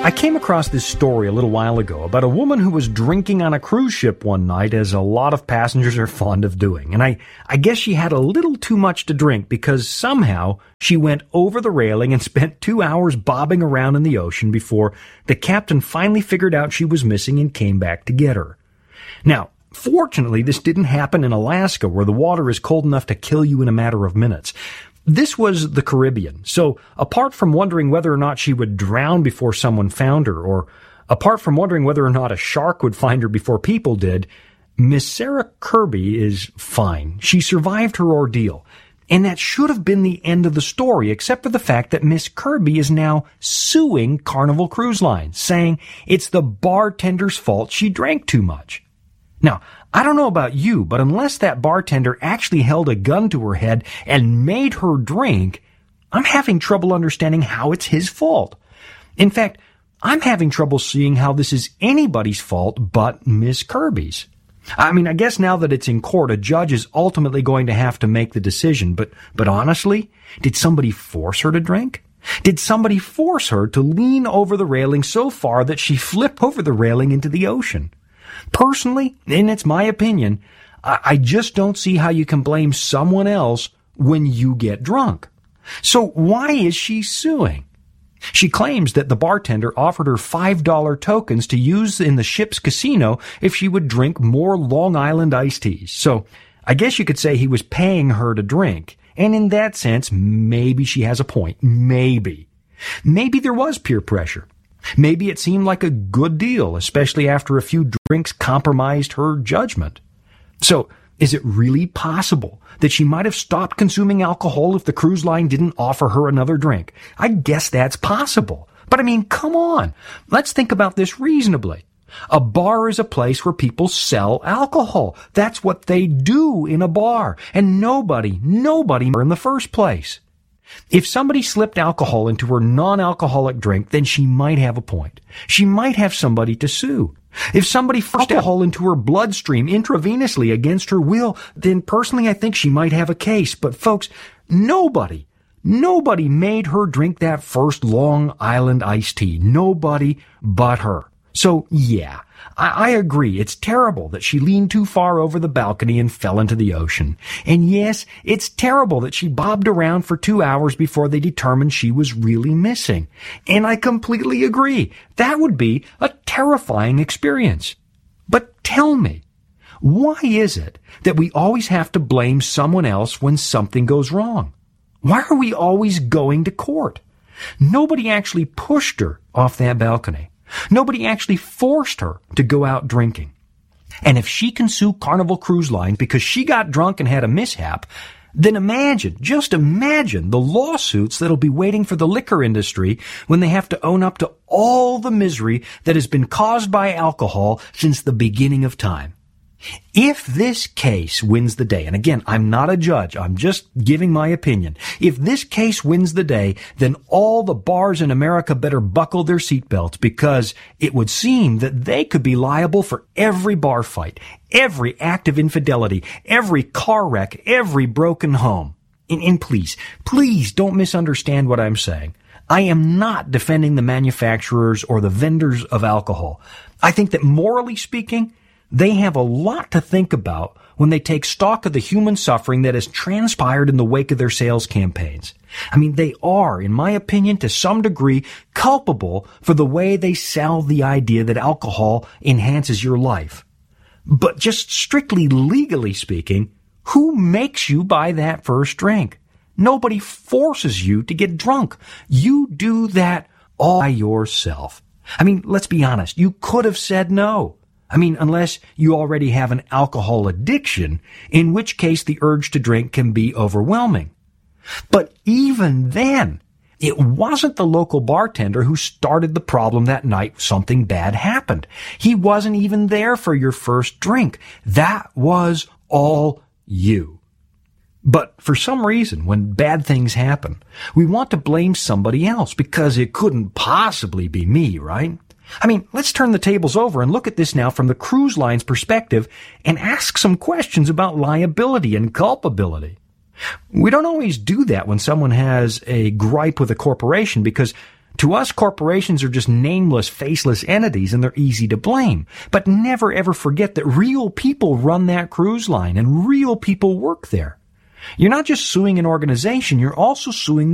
I came across this story a little while ago about a woman who was drinking on a cruise ship one night, as a lot of passengers are fond of doing. And I guess she had a little too much to drink because somehow she went over the railing and spent 2 hours bobbing around in the ocean before the captain finally figured out she was missing and came back to get her. Now, fortunately, this didn't happen in Alaska, where the water is cold enough to kill you in a matter of minutes. This was the Caribbean, so apart from wondering whether or not she would drown before someone found her, or apart from wondering whether or not a shark would find her before people did, Miss Sarah Kirby is fine. She survived her ordeal. And that should have been the end of the story, except for the fact that Miss Kirby is now suing Carnival Cruise Line, saying it's the bartender's fault she drank too much. Now, I don't know about you, but unless that bartender actually held a gun to her head and made her drink, I'm having trouble understanding how it's his fault. In fact, I'm having trouble seeing how this is anybody's fault but Miss Kirby's. I mean, I guess now that it's in court, a judge is ultimately going to have to make the decision, but honestly, did somebody force her to drink? Did somebody force her to lean over the railing so far that she flipped over the railing into the ocean? Personally, and it's my opinion, I just don't see how you can blame someone else when you get drunk. So why is she suing? She claims that the bartender offered her $5 tokens to use in the ship's casino if she would drink more Long Island iced teas. So I guess you could say he was paying her to drink. And in that sense, maybe she has a point. Maybe. Maybe there was peer pressure. Maybe it seemed like a good deal, especially after a few drinks compromised her judgment. So, is it really possible that she might have stopped consuming alcohol if the cruise line didn't offer her another drink? I guess that's possible. But I mean, come on. Let's think about this reasonably. A bar is a place where people sell alcohol. That's what they do in a bar. And nobody in the first place. If somebody slipped alcohol into her non-alcoholic drink, then she might have a point. She might have somebody to sue. If somebody forced alcohol into her bloodstream intravenously against her will, then personally I think she might have a case. But folks, nobody made her drink that first Long Island iced tea. Nobody but her. So yeah, I agree. It's terrible that she leaned too far over the balcony and fell into the ocean. And yes, it's terrible that she bobbed around for 2 hours before they determined she was really missing. And I completely agree. That would be a terrifying experience. But tell me, why is it that we always have to blame someone else when something goes wrong? Why are we always going to court? Nobody actually pushed her off that balcony. Nobody actually forced her to go out drinking. And if she can sue Carnival Cruise Line because she got drunk and had a mishap, then just imagine the lawsuits that'll be waiting for the liquor industry when they have to own up to all the misery that has been caused by alcohol since the beginning of time. If this case wins the day, and again, I'm not a judge, I'm just giving my opinion. If this case wins the day, then all the bars in America better buckle their seatbelts, because it would seem that they could be liable for every bar fight, every act of infidelity, every car wreck, every broken home. And please don't misunderstand what I'm saying. I am not defending the manufacturers or the vendors of alcohol. I think that morally speaking, they have a lot to think about when they take stock of the human suffering that has transpired in the wake of their sales campaigns. I mean, they are, in my opinion, to some degree, culpable for the way they sell the idea that alcohol enhances your life. But just strictly legally speaking, who makes you buy that first drink? Nobody forces you to get drunk. You do that all by yourself. I mean, let's be honest. You could have said no. I mean, unless you already have an alcohol addiction, in which case the urge to drink can be overwhelming. But even then, it wasn't the local bartender who started the problem that night something bad happened. He wasn't even there for your first drink. That was all you. But for some reason, when bad things happen, we want to blame somebody else because it couldn't possibly be me, right? I mean, let's turn the tables over and look at this now from the cruise line's perspective and ask some questions about liability and culpability. We don't always do that when someone has a gripe with a corporation because To us, corporations are just nameless, faceless entities and they're easy to blame. But never ever forget that real people run that cruise line and real people work there. You're not just suing an organization, you're also suing